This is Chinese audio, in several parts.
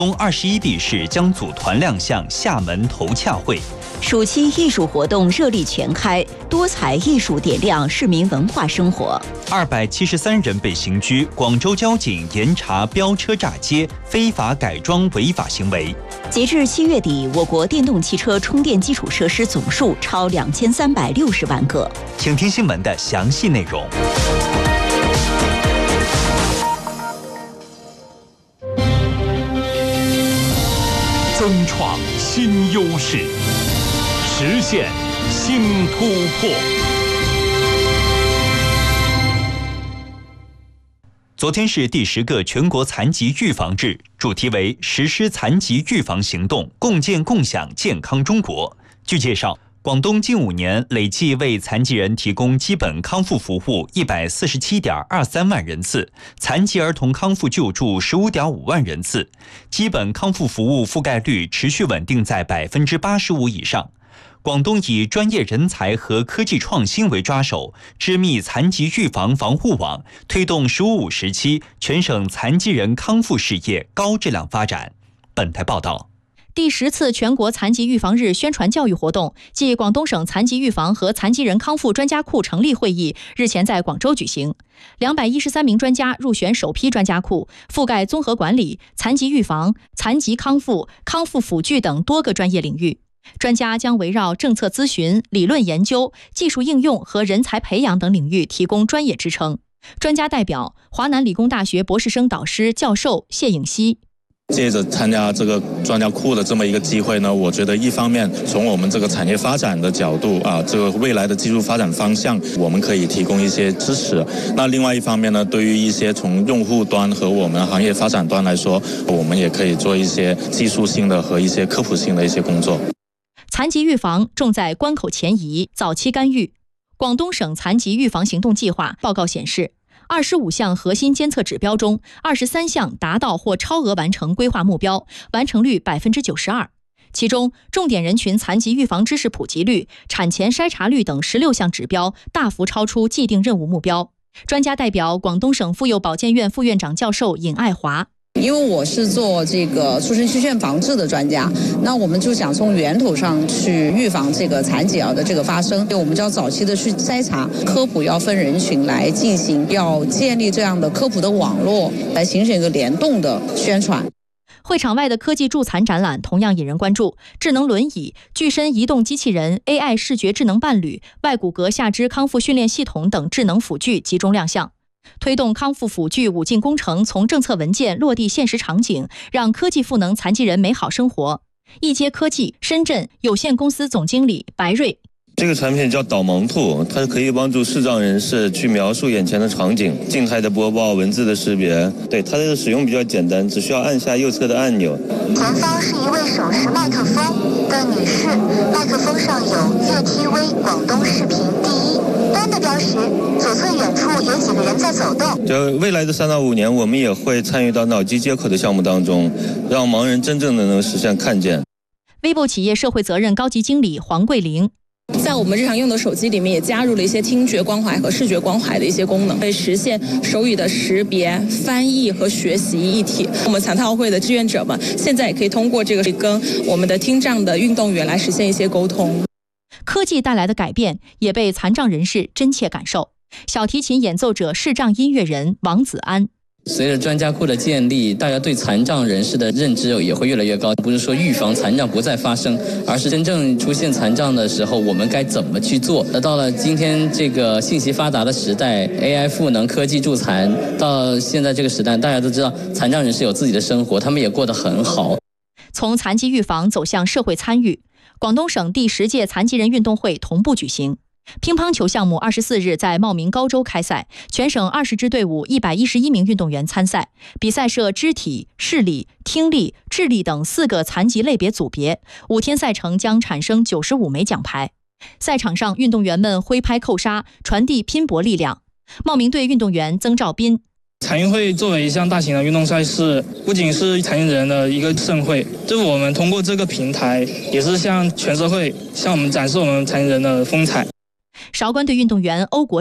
东21B 市将组团亮相厦门头洽会。 暑期艺术活动热力全开，多彩艺术点亮市民文化生活。 273人被刑拘，广州交警严查飙车炸街、非法改装违法行为。 截至7月底，我国电动汽车充电基础设施总数超2360万个。 请听新闻的详细内容。增创新优势，实现新突破。昨天是第10个全国残疾预防日，主题为实施残疾预防行动，共建共享健康中国。据介绍，广东近5年累计为残疾人提供基本康复服务147.23万人次，残疾儿童康复救助15.5万人次，基本康复服务覆盖率持续稳定在85%以上。广东以专业人才和科技创新为抓手，织密残疾预防防护网，推动15-5时期全省残疾人康复事业高质量发展。本台报道。 第10次全国残疾预防日宣传教育活动暨广东省残疾预防和残疾人康复专家库成立会议日前在广州举行。213名专家入选首批专家库，覆盖综合管理、残疾预防、残疾康复、康复辅具等多个专业领域。专家将围绕政策咨询、理论研究、技术应用和人才培养等领域提供专业支撑。专家代表华南理工大学博士生导师教授谢颖希。 借着参加这个专家库的这么一个机会呢，我觉得一方面从我们这个产业发展的角度这个未来的技术发展方向，我们可以提供一些支持。那另外一方面呢，对于一些从用户端和我们行业发展端来说，我们也可以做一些技术性的和一些科普性的一些工作。 残疾预防重在关口前移、早期干预。广东省残疾预防行动计划报告显示，25项核心监测指标中，23项达到或超额完成规划目标，完成率92%。其中，重点人群残疾预防知识普及率、产前筛查率等16项指标大幅超出既定任务目标。专家代表广东省妇幼保健院副院长教授尹爱华。 因为我是做这个出生缺陷防治的专家，那我们就想从源头上去预防这个残疾儿的这个发生，我们就要早期的去筛查，科普要分人群来进行，要建立这样的科普的网络，来形成一个联动的宣传。 会场外的科技助残展览同样引人关注，智能轮椅、具身移动机器人、AI 视觉智能伴侣、外骨骼下肢康复训练系统等智能辅具集中亮相。推动康复辅具5进工程从政策文件落地现实场景，让科技赋能残疾人美好生活。易阶科技深圳有限公司总经理白瑞。 这个产品叫导盲兔，它可以帮助视障人士去描述眼前的场景，静态的播报、文字的识别。对，它的使用比较简单，只需要按下右侧的按钮。 前方是一位手持麦克风的女士，麦克风上有ZTV 广东视频第1端的标识，左侧远处有几个人在走动。 就未来的3到5年，我们也会参与到脑机接口的项目当中，让盲人真正的能实现看见。 微博企业社会责任高级经理黄桂玲。 在我们日常用的手机里面也加入了一些听觉关怀和视觉关怀的一些功能，可以实现手语的识别、翻译和学习一体。我们残奥会的志愿者们现在也可以通过这个跟我们的听障的运动员来实现一些沟通。 科技带来的改变也被残障人士真切感受。小提琴演奏者、视障音乐人王子安。 随着专家库的建立，大家对残障人士的认知也会越来越高。不是说预防残障不再发生，而是真正出现残障的时候，我们该怎么去做？到了今天这个信息发达的时代 ，AI 赋能科技助残，到现在这个时代，大家都知道残障人士有自己的生活，他们也过得很好。 从残疾预防走向社会参与，广东省第10届残疾人运动会同步举行。乒乓球项目24日在茂名高州开赛，全省20支队伍111名运动员参赛。比赛设肢体、视力、听力、智力等4个残疾类别组别，5天赛程将产生95枚奖牌。赛场上，运动员们挥拍扣杀，传递拼搏力量。茂名队运动员曾兆斌。 残运会作为一项大型的运动赛事，不仅是残疾人的一个盛会，就是我们通过这个平台，也是向全社会向我们展示我们残疾人的风采。 韶关队运动员欧国胜。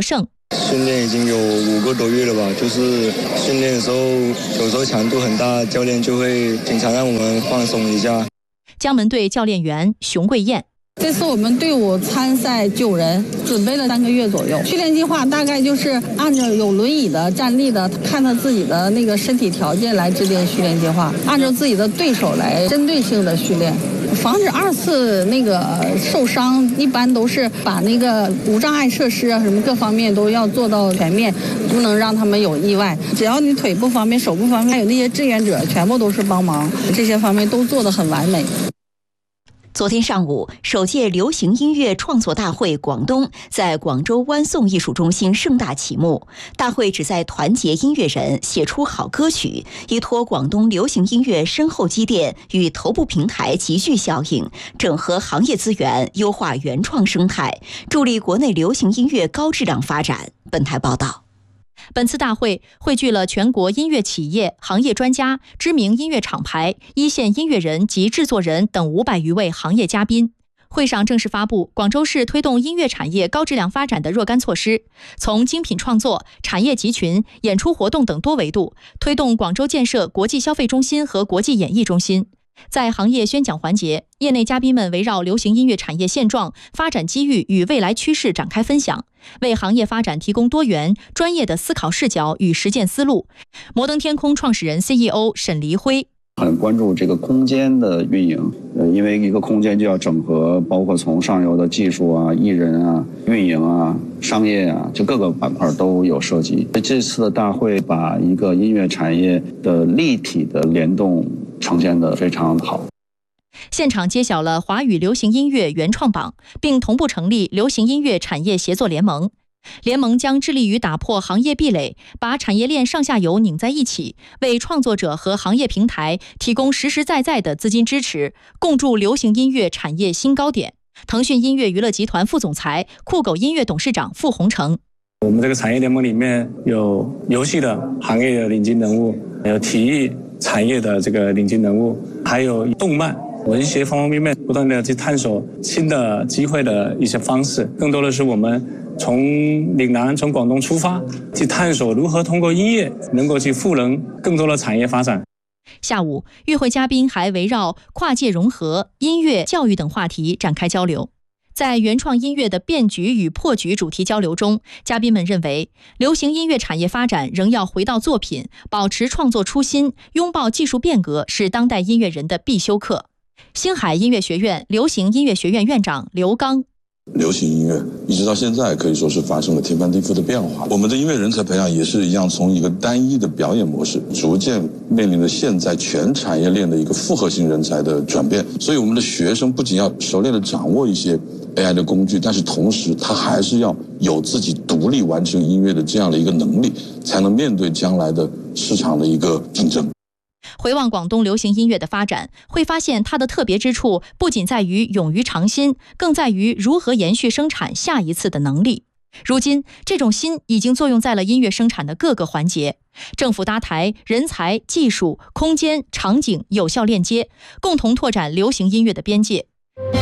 训练已经有5个多月了吧，就是训练的时候有时候强度很大，教练就会经常让我们放松一下。 江门队教练员熊桂燕。 这次我们队伍参赛9人，准备了3个月左右。训练计划大概就是按照有轮椅的、站立的，看他自己的那个身体条件来制定训练计划，按照自己的对手来针对性的训练，防止2次那个受伤。一般都是把那个无障碍设施啊什么各方面都要做到全面，不能让他们有意外。只要你腿不方便、手不方便，还有那些志愿者全部都是帮忙，这些方面都做得很完美。 昨天上午，首届流行音乐创作大会广东在广州湾颂艺术中心盛大启幕。大会旨在团结音乐人，写出好歌曲，依托广东流行音乐深厚积淀与头部平台集聚效应，整合行业资源，优化原创生态，助力国内流行音乐高质量发展。本台报道。 本次大会汇聚了全国音乐企业、行业专家、知名音乐厂牌、一线音乐人及制作人等500余位行业嘉宾。会上正式发布广州市推动音乐产业高质量发展的若干措施，从精品创作、产业集群、演出活动等多维度，推动广州建设国际消费中心和国际演艺中心。在行业宣讲环节，业内嘉宾们围绕流行音乐产业现状、发展机遇与未来趋势展开分享，为行业发展提供多元、专业的思考视角与实践思路。摩登天空创始人 CEO 沈黎辉很关注这个空间的运营，因为一个空间就要整合，包括从上游的技术啊、艺人啊、运营啊、商业啊，就各个板块都有涉及。这次的大会把一个音乐产业的立体的联动呈现得非常好。 现场揭晓了华语流行音乐原创榜，并同步成立流行音乐产业协作联盟。联盟将致力于打破行业壁垒，把产业链上下游拧在一起，为创作者和行业平台提供实实在在的资金支持，共筑流行音乐产业新高点。腾讯音乐娱乐集团副总裁、酷狗音乐董事长傅红成。 我们这个产业联盟里面有游戏的行业的领军人物，有体育产业的这个领军人物，还有动漫、文学方方面面，不断的去探索新的机会的一些方式。更多的是我们从岭南、从广东出发，去探索如何通过音乐能够去赋能更多的产业发展。 下午，与会嘉宾还围绕跨界融合、音乐、教育等话题展开交流。在原创音乐的变局与破局主题交流中，嘉宾们认为，流行音乐产业发展仍要回到作品，保持创作初心，拥抱技术变革，是当代音乐人的必修课。星海音乐学院流行音乐学院院长刘刚。 流行音乐一直到现在可以说是发生了天翻地覆的变化，我们的音乐人才培养也是一样，从一个单一的表演模式逐渐面临着现在全产业链的一个复合型人才的转变。所以我们的学生不仅要熟练的掌握一些 AI 的工具，但是同时他还是要有自己独立完成音乐的这样的一个能力，才能面对将来的市场的一个竞争。 回望广东流行音乐的发展，会发现它的特别之处不仅在于勇于尝新，更在于如何延续生产下一次的能力。如今，这种心已经作用在了音乐生产的各个环节，政府搭台、人才、技术、空间、场景有效链接，共同拓展流行音乐的边界。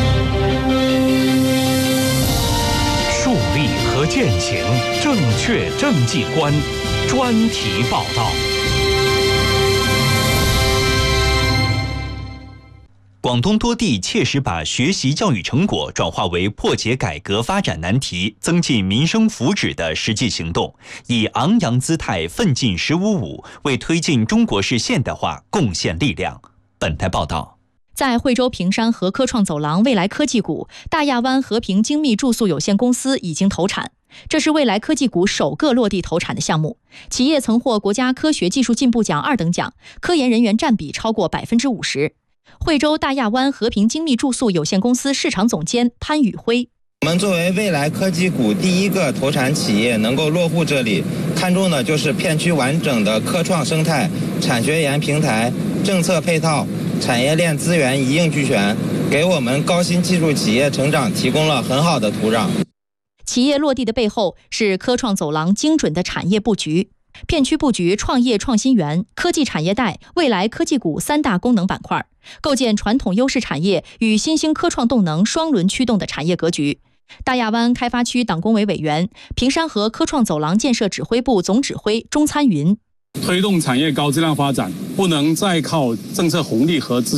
树立和践行正确政绩观，专题报道。 广东多地切实把学习教育成果转化为破解改革发展难题、增进民生福祉的实际行动，以昂扬姿态奋进15.5，为推进中国式现代化贡献力量。本台报道。 在惠州平山和科创走廊未来科技股大亚湾和平精密注塑有限公司已经投产，这是未来科技股首个落地投产的项目。企业曾获国家科学技术进步奖2等奖，科研人员占比超过50%。惠州大亚湾和平精密注塑有限公司市场总监潘宇辉。 我们作为未来科技股第一个投产企业能够落户这里，看重的就是片区完整的科创生态、产学研平台、政策配套、产业链资源一应俱全，给我们高新技术企业成长提供了很好的土壤。 企业落地的背后是科创走廊精准的产业布局。片区布局创业创新园、科技产业带、未来科技股3大功能板块，构建传统优势产业与新兴科创动能双轮驱动的产业格局。 大亚湾开发区党工委委员、平山河科创走廊建设指挥部总指挥钟参云。 推动产业高质量发展，不能再靠政策红利和资